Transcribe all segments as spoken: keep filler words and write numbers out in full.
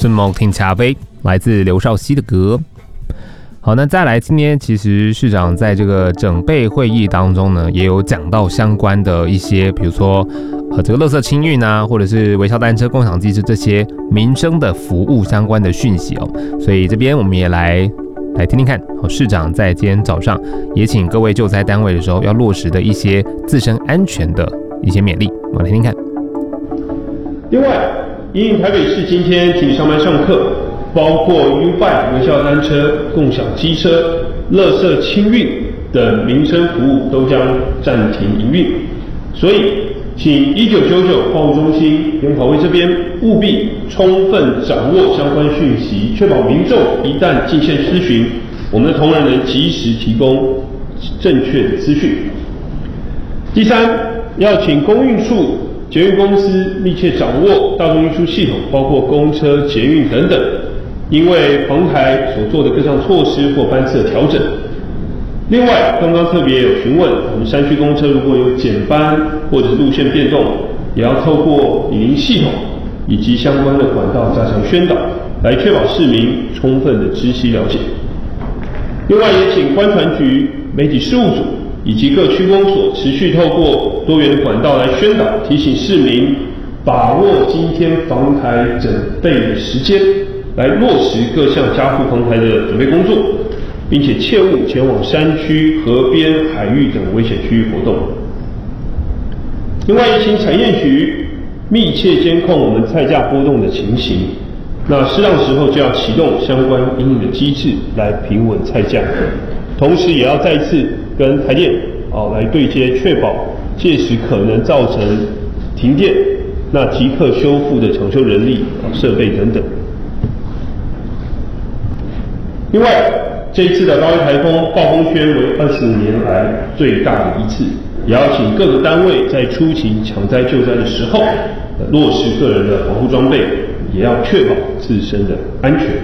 这么听咖啡，来自刘少熙的歌。好，那再来，今天其实市长在这个整备会议当中呢，也有讲到相关的一些，比如说呃这个垃圾清运啊，或者是微笑单车共享机制这些民生的服务相关的讯息哦。所以这边我们也来来听听看，好，市长在今天早上也请各位救灾单位的时候要落实的一些自身安全的一些勉励，我们来听听看。 另外，因应台北市今天停止上班上课，包括 U-Bike 微笑单车、共享机车、垃圾清运等民生服务都将暂停营运，所以请一九九九报务中心研考会这边务必充分掌握相关讯息，确保民众一旦进线咨询，我们的同仁能及时提供正确的资讯。第三，要请公运处、捷运公司密切掌握大众运输系统，包括公车、捷运等等，因为防台所做的各项措施或班次的调整。另外，刚刚特别有询问，我们山区公车如果有减班或者是路线变动，也要透过李林系统以及相关的管道加强宣导，来确保市民充分的知悉了解。另外，也请观传局、媒体事务组以及各区公所持续透过多元的管道来宣导，提醒市民把握今天防台整备的时间，来落实各项加护防台的准备工作，并且切勿前往山区、河边、海域等危险区域活动。另外，也请产业局密切监控我们菜价波动的情形，那适当时候就要启动相关因应的机制来平稳菜价，同时也要再次跟台电哦来对接，确保届时可能造成停电，那即刻修复的抢修人力、设备等等。另外，这一次的高威台风暴风圈为二十五年来最大的一次，也要请各个单位在出勤抢灾救灾的时候，落实个人的防护装备，也要确保自身的安全。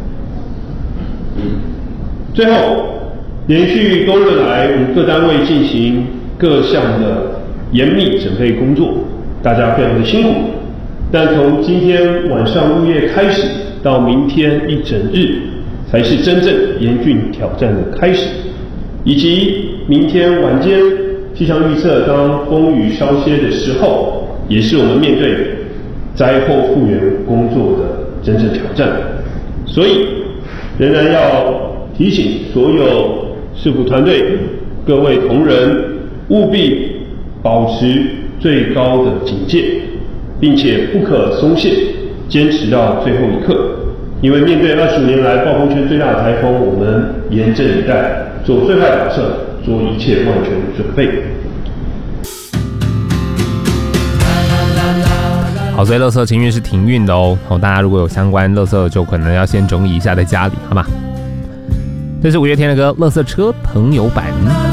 最后，连续多日来，我们各单位进行各项的严密整备工作，大家非常的辛苦。但从今天晚上入夜开始，到明天一整日，才是真正严峻挑战的开始，以及明天晚间气象预测当风雨稍歇的时候，也是我们面对灾后复原工作的真正挑战。所以，仍然要提醒所有市府团队、各位同仁，务必保持最高的警戒，并且不可松懈，坚持到最后一刻。因为面对二十五年来暴风圈最大的台风，我们严阵以待，做最坏打算，做一切万全的准备。 好，所以垃圾清运是停运的哦。好，大家如果有相关垃圾，就可能要先整理一下在家里，好吗？这是五月天的歌《垃圾车朋友版》。